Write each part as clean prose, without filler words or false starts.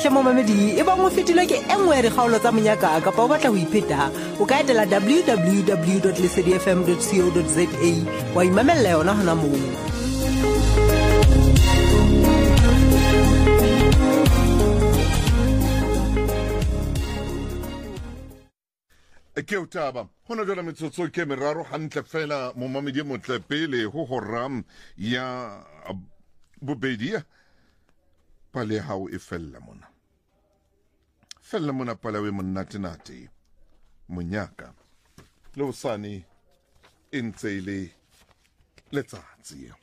hle momamedi e bang o fetilwe ke engwe re kgaolo tsa monyaka kapa o batla ho ipheta o ka etela www.lesedifm.co.za wa imamella yona hona moo. Ke utaba hona jwale metsotso ke meraro hantle fela momamedi motle pele ho horam ya bobedi pale hao e fella mona pale we monnatenate monyaka le usane e ntse ile letsatsi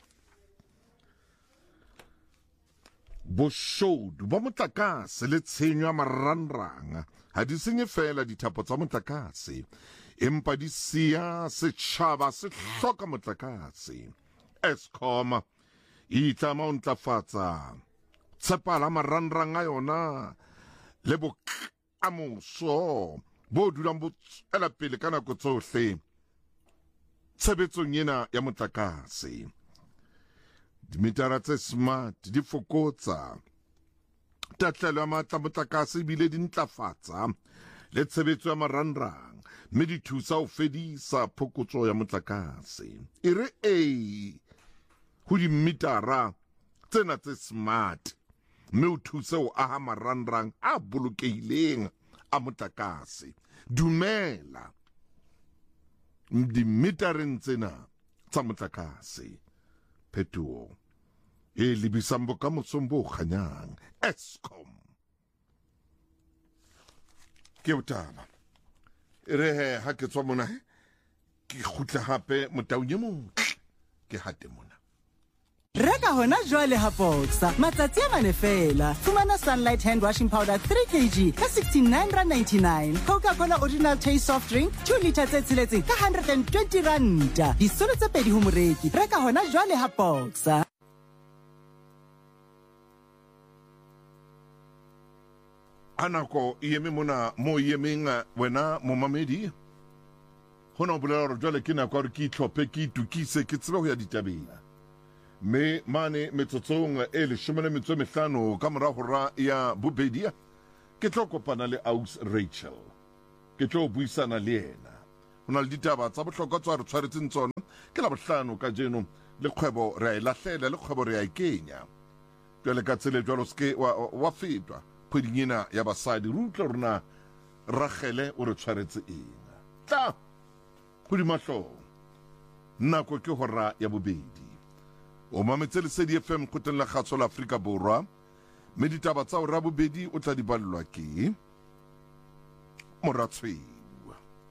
boshodu ba motlakase le tshenyo ya marangrang ha di senye fela dithapo tsa motlakase empa di siya setjhaba se hloka motlakase. Eskom e itlama ho ntlafatsa tshepala marangrang a yona le bokamoso bo dulang bo tswela pele ka nako tsohle tshebetsong ena ya motlakase. Dimetara tse smart di fokotsa tatlelo ya matla motlakase ebile di ntlafatsa le tshebetso ya marangrang mme di thusa ho fedisa phokotso ya motlakase. E re ho dimetara tsena tse smart mme o thusa ho aha marangrang a bolokehileng a motlakase. Dumela dimetareng tsena tsa motlakase phetoho e lebisang bokamosong bo kganyang. Eskom ke utaba re ha ke tswa mona ke kgutla hape motaung e mong ke hate mona. Reka hona jwale ha Boxer matsatsi a mane fela. Fumana Sunlight hand washing powder 3 kg ka 69.99 rand. Coca-Cola original taste soft drink 2 litre tse tsheletseng ka 120 rand. Disolo tse pedi ho moreki. Reka hona jwale ha Boxer. Anako ieme mona mo iemeng wena momamedi hona o bolela hore jwale ke nako hore ke itlhophe ke itukise ke tsebe ho ya ditabeng me mane metsotsong e 15 ka mora hora ya bobedi ke tlo kopana le Aus Rachel ke tlo buisana le yena hona le ditaba tsa bohlokwa tsa re tshwaretseng tsona ke la bohlano ka jeno le kgwebo re a lahlela le kgwebo re a ikenya jwale ka tsele jwalo ske wa fetwa pweding ena ya basadi rutla rona Rachele o re tshwaretse eng tla hodima hlooho nako ke hora ya bobedi o mametse Lesedi FM kgoteng la kgatso la Afrika Borwa mme ditaba tsa hora bobedi o tla di ballwa ke Moratswe.